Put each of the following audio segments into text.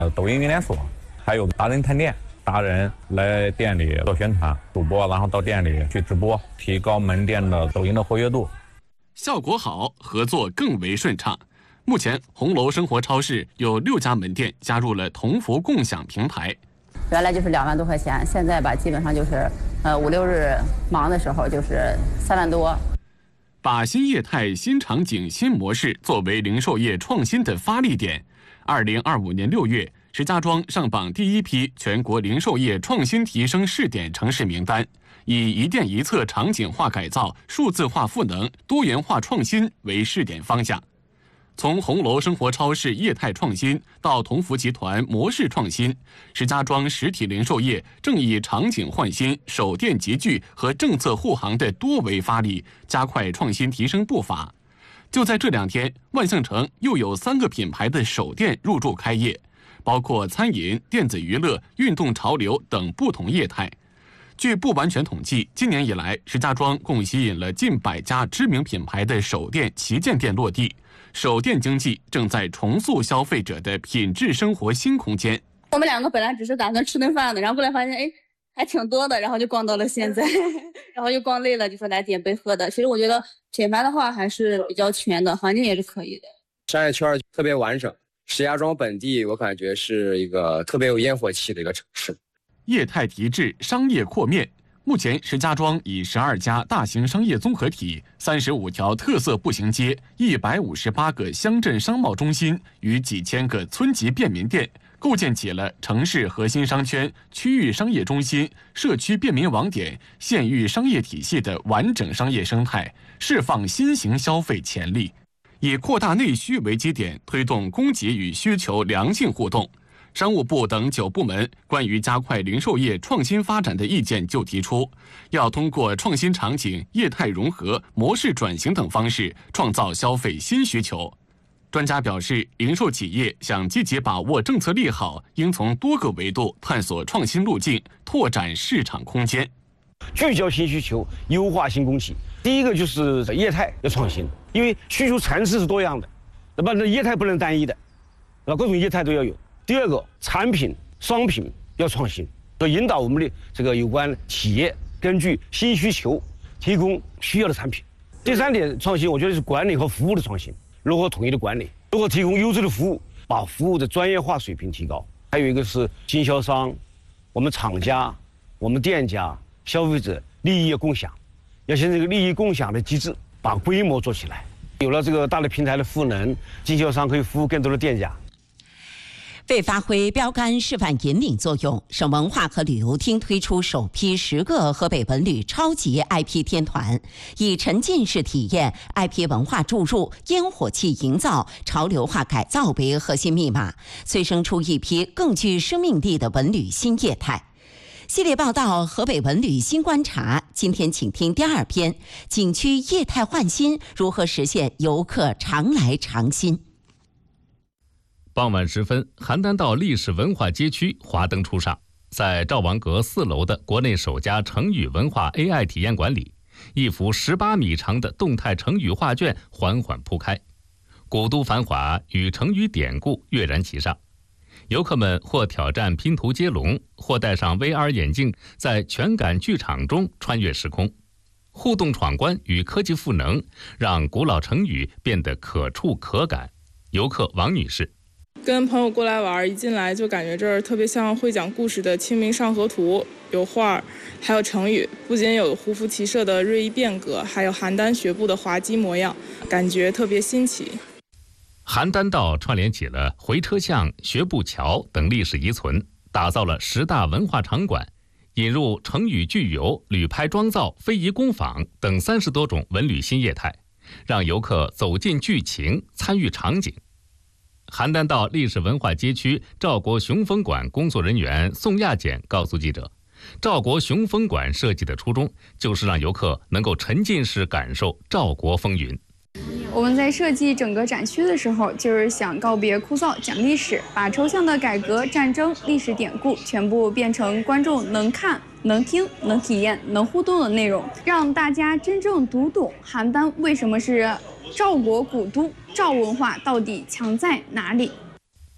抖音云连锁，还有达人探店，达人来店里做宣传，主播然后到店里去直播，提高门店的抖音的活跃度。 效果好，合作更为顺畅。目前，红楼生活超市有6家门店加入了同福共享平台。 原来就是2万多块钱，现在吧，基本上就是5、6日忙的时候就是3万多。 把新业态、新场景、新模式作为零售业创新的发力点。2025年6月，石家庄上榜第1批全国零售业创新提升试点城市名单，以一店一策场景化改造、数字化赋能、多元化创新为试点方向。从红楼生活超市业态创新到同福集团模式创新，石家庄实体零售业正以场景换新、守店集聚和政策护航的多维发力，加快创新提升步伐。就在这2天，万象城又有3个品牌的首店入驻开业，包括餐饮、电子娱乐、运动潮流等不同业态。据不完全统计，今年以来，石家庄共吸引了近100家知名品牌的首店旗舰店落地。首店经济正在重塑消费者的品质生活新空间。 我们2个本来只是打算吃顿饭的，然后后来发现，还挺多的，然后就逛到了现在，然后又逛累了，就说来点杯喝的。其实我觉得品牌的话还是比较全的，环境也是可以的。 商业圈特别完整，石家庄本地我感觉是一个特别有烟火气的一个城市。 业态提质，商业扩面。目前，石家庄以12家大型商业综合体、35条特色步行街、158个乡镇商贸中心与几千个村级便民店，构建起了城市核心商圈、区域商业中心、社区便民网点、县域商业体系的完整商业生态，释放新型消费潜力。以扩大内需为基点，推动供给与需求良性互动。商务部等9部门关于加快零售业创新发展的意见就提出，要通过创新场景、业态融合、模式转型等方式，创造消费新需求。专家表示，零售企业想积极把握政策利好，应从多个维度探索创新路径，拓展市场空间。 聚焦新需求，优化新供给。第一个就是业态要创新，因为需求层次是多样的，那么业态不能单一的，各种业态都要有。第二个，产品、商品要创新，要引导我们的这个有关企业根据新需求提供需要的产品。第3点创新，我觉得是管理和服务的创新，如何统一的管理，如何提供优质的服务，把服务的专业化水平提高。还有一个是经销商、我们厂家、我们店家、消费者利益要共享，要形成一个利益共享的机制，把规模做起来。有了这个大的平台的赋能，经销商可以服务更多的店家。 为发挥标杆示范引领作用，省文化和旅游厅推出首批10个河北文旅超级 IP 天团，以沉浸式体验、IP 文化注入、烟火气营造、潮流化改造为核心密码，催生出一批更具生命力的文旅新业态。系列报道《河北文旅新观察》，今天请听第2篇：景区业态换新，如何实现游客常来常新？ 傍晚时分，邯郸道历史文化街区华灯初上，在赵王阁4楼的国内首家成语文化 AI 体验馆里，一幅18米长的动态成语画卷缓缓铺开，古都繁华与成语典故跃然其上。游客们或挑战拼图接龙，或戴上 VR 眼镜，在全感剧场中穿越时空。互动闯关与科技赋能，让古老成语变得可触可感。游客王女士： 跟朋友过来玩，一进来就感觉这儿特别像会讲故事的《清明上河图》，有画，还有成语，不仅有胡服骑射的锐意变革，还有邯郸学步的滑稽模样，感觉特别新奇。 邯郸道串联起了回车巷、学步桥等历史遗存，打造了10大文化场馆，引入成语剧游、旅拍妆造、非遗工坊等30多种文旅新业态，让游客走进剧情，参与场景。邯郸道历史文化街区赵国雄风馆工作人员宋亚简告诉记者，赵国雄风馆设计的初衷就是让游客能够沉浸式感受赵国风云。 我们在设计整个展区的时候，就是想告别枯燥讲历史，把抽象的改革、战争、历史典故全部变成观众能看、能听、能体验、能互动的内容，让大家真正读懂邯郸为什么是赵国古都，赵文化到底强在哪里。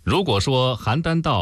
如果说邯郸道